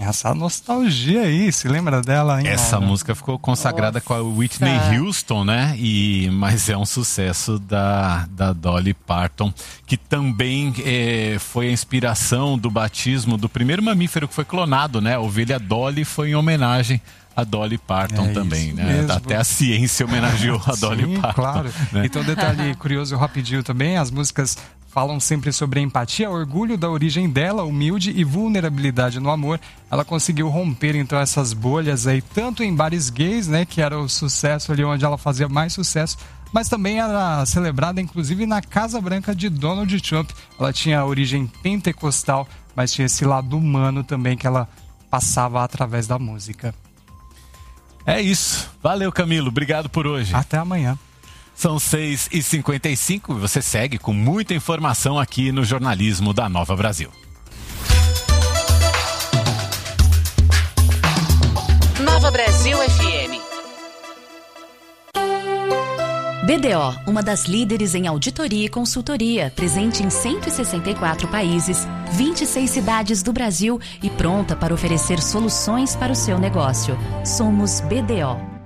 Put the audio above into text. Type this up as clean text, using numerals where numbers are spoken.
essa nostalgia aí, se lembra dela, hein? Essa música ficou consagrada com a Whitney Houston, né? Mas é um sucesso da Dolly Parton, que também foi a inspiração do batismo do primeiro mamífero que foi clonado, né? A ovelha Dolly foi em homenagem a Dolly Parton também, né? Mesmo. Até a ciência homenageou a Dolly Parton. Claro. Né? Então, detalhe curioso rapidinho também, as músicas falam sempre sobre empatia, orgulho da origem dela, humilde e vulnerabilidade no amor. Ela conseguiu romper, então, essas bolhas aí, tanto em bares gays, né, que era o sucesso ali onde ela fazia mais sucesso, mas também era celebrada, inclusive, na Casa Branca de Donald Trump. Ela tinha a origem pentecostal, mas tinha esse lado humano também que ela passava através da música. É isso. Valeu, Camilo. Obrigado por hoje. Até amanhã. São 6h55 e você segue com muita informação aqui no Jornalismo da Nova Brasil. Nova Brasil FM. BDO, uma das líderes em auditoria e consultoria, presente em 164 países, 26 cidades do Brasil e pronta para oferecer soluções para o seu negócio. Somos BDO.